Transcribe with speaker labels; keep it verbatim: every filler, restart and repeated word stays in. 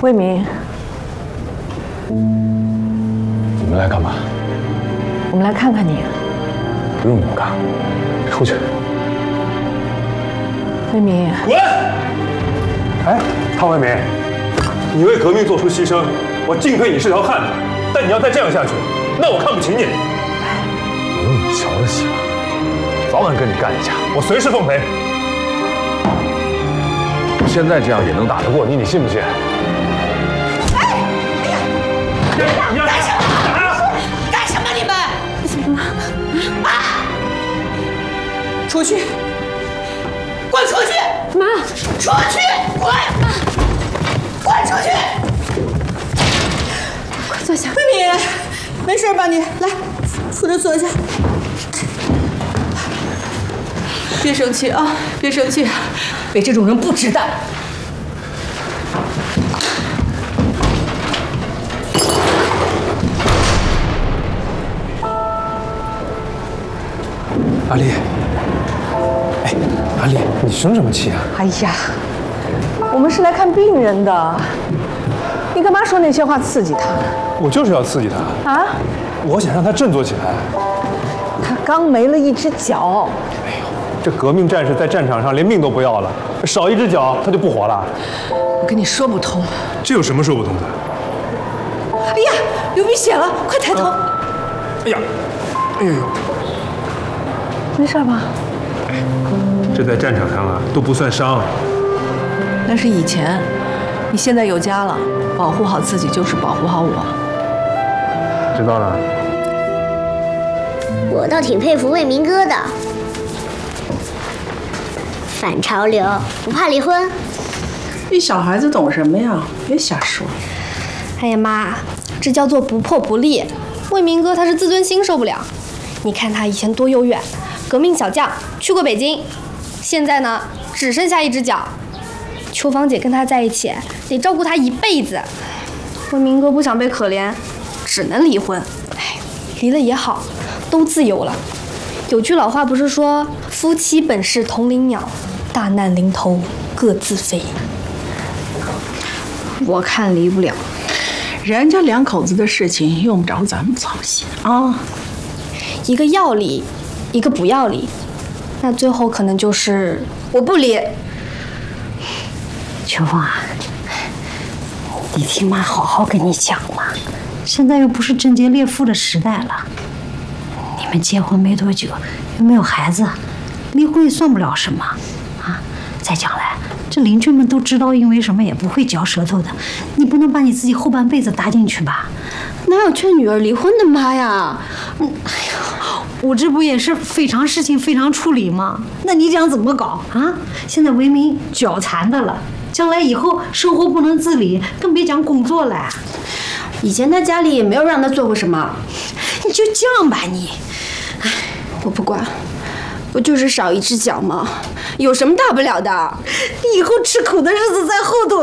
Speaker 1: 魏明，
Speaker 2: 你们来干嘛？
Speaker 1: 我们来看看你。
Speaker 2: 不用你们看，出去。
Speaker 1: 魏明，
Speaker 2: 滚！哎，汤唯民，你为革命做出牺牲，我敬佩你是条汉子。但你要再这样下去，那我看不起你。我有你瞧得起吗？早晚跟你干一架，我随时奉陪。我现在这样也能打得过你，你信不信？
Speaker 3: 哎，哎呀！你干什么？干什么？你们？你怎么了？啊！出去！滚出去！妈！出去！滚！滚出去！快坐下。魏敏，没事吧你？来，扶着坐下。别生气啊！别生气，被这种人不值得。
Speaker 2: 阿丽，哎，阿丽，你生什么气啊？
Speaker 1: 哎呀，我们是来看病人的，你干嘛说那些话刺激他？
Speaker 2: 我就是要刺激他
Speaker 1: 啊！
Speaker 2: 我想让他振作起来。
Speaker 1: 他刚没了一只脚。
Speaker 2: 哎呦，这革命战士在战场上连命都不要了，少一只脚他就不活了。
Speaker 3: 我跟你说不通。
Speaker 2: 这有什么说不通的？
Speaker 3: 哎呀，流鼻血了，快抬头！
Speaker 2: 啊、哎呀，哎呦呦！
Speaker 1: 没事吧？
Speaker 2: 这在战场上啊都不算伤。
Speaker 3: 那是以前，你现在有家了，保护好自己就是保护好我。
Speaker 2: 知道了。
Speaker 4: 我倒挺佩服魏明哥的，反潮流，不怕离婚。
Speaker 5: 你小孩子懂什么呀？别瞎说。
Speaker 6: 哎呀妈，这叫做不破不立。魏明哥他是自尊心受不了。你看他以前多悠远，革命小将，去过北京，现在呢只剩下一只脚。秋芳姐跟他在一起，得照顾他一辈子。魏明哥不想被可怜，只能离婚。哎，离了也好，都自由了。有句老话不是说夫妻本是同林鸟，大难临头各自飞。
Speaker 5: 我看离不了，人家两口子的事情用不着咱们操心啊。
Speaker 6: 一个要离，一个不要离，那最后可能就是我不离。
Speaker 7: 秋芳啊，你听妈好好跟你讲嘛，现在又不是贞洁烈妇的时代了，你们结婚没多久，又没有孩子，离婚也算不了什么啊。再将来，这邻居们都知道，因为什么也不会嚼舌头的，你不能把你自己后半辈子搭进去吧？
Speaker 6: 哪有劝女儿离婚的妈呀？
Speaker 7: 嗯，哎呀，我这不也是非常事情非常处理吗？那你想怎么搞啊？现在为民脚残的了，将来以后生活不能自理，更别讲工作了。
Speaker 6: 以前他家里也没有让他做过什么，
Speaker 7: 你就这样吧你。
Speaker 6: 哎，我不管，不就是少一只脚吗？有什么大不了的？
Speaker 7: 你以后吃苦的日子在后头